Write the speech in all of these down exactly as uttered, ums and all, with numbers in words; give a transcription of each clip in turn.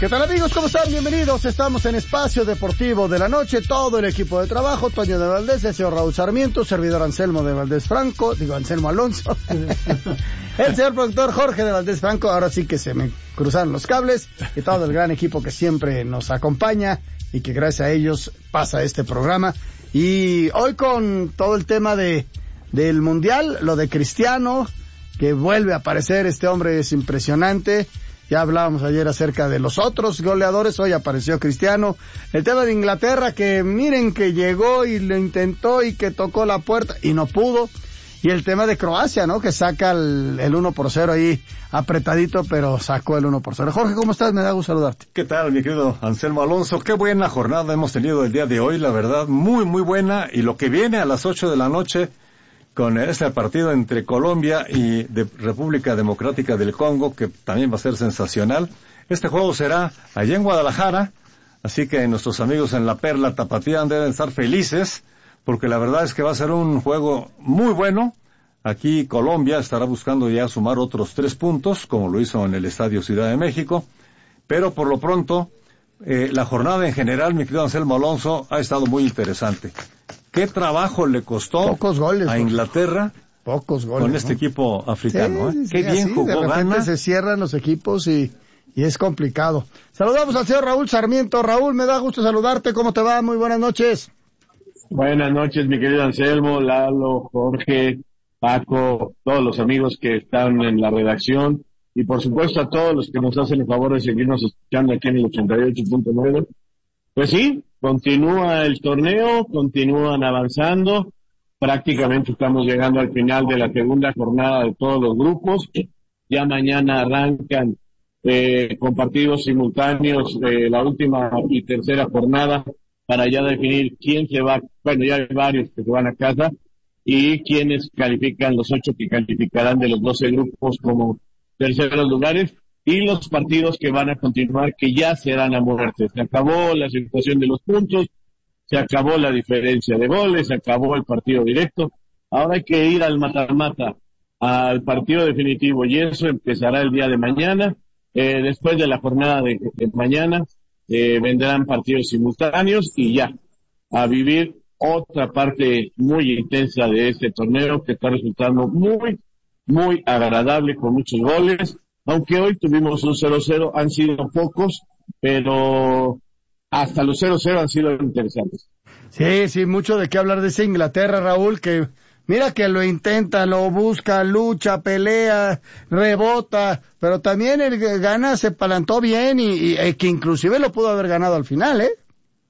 ¿Qué tal, amigos? ¿Cómo están? Bienvenidos. Estamos en Espacio Deportivo de la Noche. Todo el equipo de trabajo, Toño de Valdés, el señor Raúl Sarmiento, servidor Anselmo de Valdés Franco, digo Anselmo Alonso, el señor productor Jorge de Valdés Franco. Ahora sí que se me cruzaron los cables, y todo el gran equipo que siempre nos acompaña y que gracias a ellos pasa este programa. Y hoy con todo el tema de del Mundial, lo de Cristiano, que vuelve a aparecer. Este hombre es impresionante. Ya hablábamos ayer acerca de los otros goleadores, hoy apareció Cristiano. El tema de Inglaterra, que miren que llegó y lo intentó y que tocó la puerta y no pudo. Y el tema de Croacia, ¿no? Que saca el, el uno por cero ahí apretadito, pero sacó el uno por cero. Jorge, ¿cómo estás? Me da gusto saludarte. ¿Qué tal, mi querido Anselmo Alonso? Qué buena jornada hemos tenido el día de hoy, la verdad, muy, muy buena. Y lo que viene a las ocho de la noche con este partido entre Colombia y de República Democrática del Congo, que también va a ser sensacional. Este juego será allá en Guadalajara, así que nuestros amigos en la Perla Tapatía deben estar felices, porque la verdad es que va a ser un juego muy bueno. Aquí Colombia estará buscando ya sumar otros tres puntos, como lo hizo en el Estadio Ciudad de México, pero por lo pronto, eh, la jornada en general, mi querido Anselmo Alonso, ha estado muy interesante. ¿Qué trabajo le costó Pocos goles, a Inglaterra Pocos goles, con este ¿no? equipo africano? Sí, ¿eh? sí, Qué sí, bien así, jugó, de repente gana. se cierran los equipos y, y es complicado. Saludamos al señor Raúl Sarmiento. Raúl, me da gusto saludarte. ¿Cómo te va? Muy buenas noches. Buenas noches, mi querido Anselmo, Lalo, Jorge, Paco, todos los amigos que están en la redacción y por supuesto a todos los que nos hacen el favor de seguirnos escuchando aquí en el ochenta y ocho punto nueve. Pues sí, continúa el torneo, continúan avanzando, prácticamente estamos llegando al final de la segunda jornada de todos los grupos, ya mañana arrancan eh, con partidos simultáneos eh, la última y tercera jornada para ya definir quién se va, bueno, ya hay varios que se van a casa, y quienes califican, los ocho que calificarán de los doce grupos como terceros lugares, y los partidos que van a continuar, que ya serán a muerte. Se acabó la situación de los puntos, se acabó la diferencia de goles, se acabó el partido directo. Ahora hay que ir al mata-mata, al partido definitivo, y eso empezará el día de mañana. Eh, después de la jornada de, de mañana, eh, vendrán partidos simultáneos y ya, a vivir otra parte muy intensa de este torneo que está resultando muy, muy agradable, con muchos goles. Aunque hoy tuvimos un cero cero, han sido pocos, pero hasta los cero cero han sido interesantes. Sí, sí, mucho de qué hablar de esa Inglaterra, Raúl, que mira que lo intenta, lo busca, lucha, pelea, rebota, pero también el gana se palantó bien y, y, y que inclusive lo pudo haber ganado al final, ¿eh?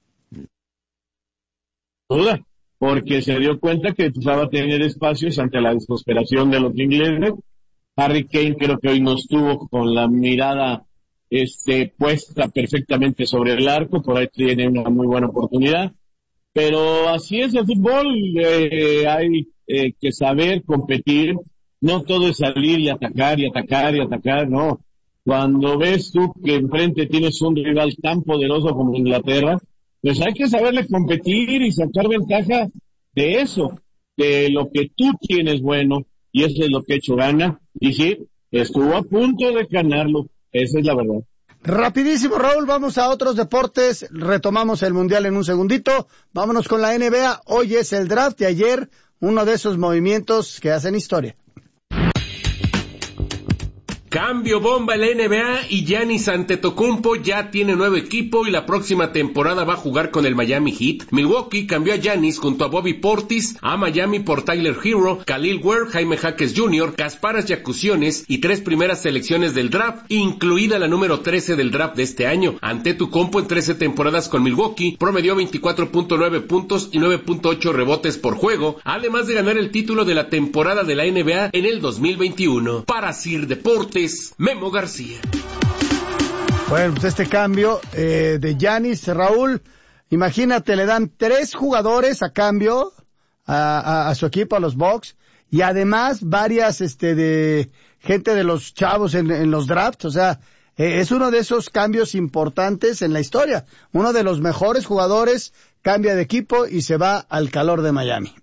Duda, porque se dio cuenta que empezaba a tener espacios ante la desesperación de los ingleses. Harry Kane creo que hoy no estuvo con la mirada este puesta perfectamente sobre el arco, por ahí tiene una muy buena oportunidad, pero así es el fútbol, eh, hay eh, que saber competir, no todo es salir y atacar y atacar y atacar, no. Cuando ves tú que enfrente tienes un rival tan poderoso como Inglaterra, pues hay que saberle competir y sacar ventaja de eso, de lo que tú tienes bueno, y eso es lo que ha hecho gana. Y sí, estuvo a punto de ganarlo, esa es la verdad. Rapidísimo, Raúl, vamos a otros deportes, retomamos el Mundial en un segundito, vámonos con la N B A, hoy es el draft de ayer, uno de esos movimientos que hacen historia. Cambio bomba en la N B A y Giannis Antetokounmpo ya tiene nuevo equipo y la próxima temporada va a jugar con el Miami Heat. Milwaukee cambió a Giannis junto a Bobby Portis a Miami por Tyler Hero, Khalil Ware, Jaime Jaquez junior, Kasparas Yakuciones y tres primeras selecciones del draft, incluida la número trece del draft de este año. Antetokounmpo en trece temporadas con Milwaukee promedió veinticuatro punto nueve puntos y nueve punto ocho rebotes por juego, además de ganar el título de la temporada de la N B A en el dos mil veintiuno. Para Sir Deportes, Memo García. Bueno, pues este cambio eh, de Giannis, Raúl, imagínate, le dan tres jugadores a cambio a, a, a su equipo, a los Bucks, y además varias este de gente de los chavos en, en los drafts, o sea, eh, es uno de esos cambios importantes en la historia. Uno de los mejores jugadores cambia de equipo y se va al calor de Miami.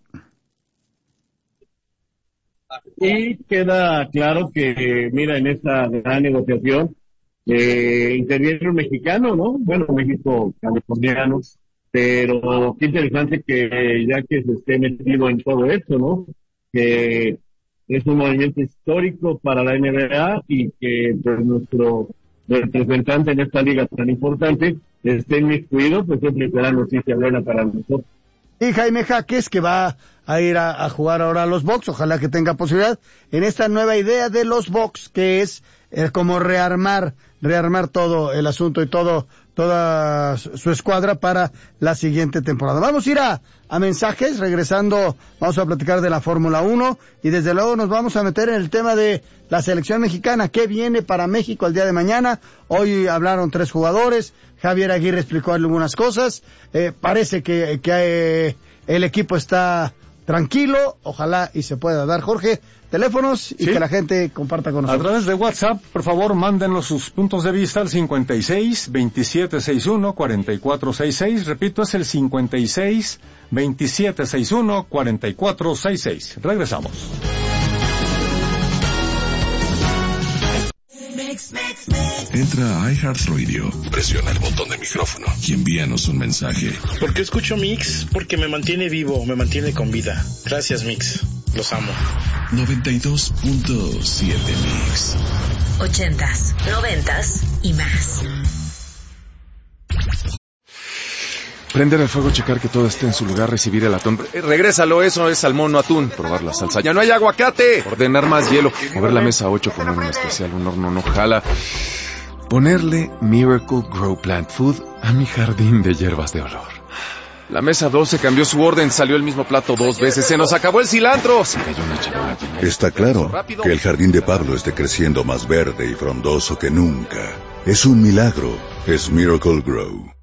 Y queda claro que, mira, en esta gran negociación Eh, interviene un mexicano, ¿no? Bueno, México californiano, pero qué interesante que ya que se esté metido en todo esto, ¿no? Que es un movimiento histórico para la N B A y que pues, nuestro representante en esta liga tan importante esté inmiscuido, pues siempre será noticia buena para nosotros. Y Jaime Jaques, que va a ir a, a jugar ahora a los Bucks, ojalá que tenga posibilidad, en esta nueva idea de los Bucks, que es eh, como rearmar, rearmar todo el asunto y todo, toda su escuadra para la siguiente temporada. Vamos a ir a, a mensajes, regresando, vamos a platicar de la Fórmula uno, y desde luego nos vamos a meter en el tema de la selección mexicana, qué viene para México el día de mañana. Hoy hablaron tres jugadores, Javier Aguirre explicó algunas cosas, eh, parece que, que eh, el equipo está tranquilo, ojalá y se pueda dar. Jorge, teléfonos y ¿sí? que la gente comparta con nosotros. A través de WhatsApp, por favor, mándenos sus puntos de vista al cincuenta y seis, veintisiete sesenta y uno, cuarenta y cuatro sesenta y seis. Repito, es el cincuenta y seis, veintisiete sesenta y uno, cuarenta y cuatro sesenta y seis. Regresamos. Entra a iHeartRadio, presiona el botón de micrófono y envíanos un mensaje. ¿Por qué escucho Mix? Porque me mantiene vivo, me mantiene con vida. Gracias, Mix. Los amo. noventa y dos punto siete Mix. Ochentas, noventas y más. Prender el fuego, checar que todo esté en su lugar, recibir el atún. Eh, regrésalo, eso es salmón, no atún. Probar la salsa. ¡Ya no hay aguacate! Ordenar más hielo. Mover la mesa ocho, poner un especial, un horno no jala. Ponerle Miracle Grow Plant Food a mi jardín de hierbas de olor. La mesa doce cambió su orden, salió el mismo plato dos veces. ¡Se nos acabó el cilantro! Se cayó una charola. Está claro que el jardín de Pablo esté creciendo más verde y frondoso que nunca. Es un milagro. Es Miracle Grow.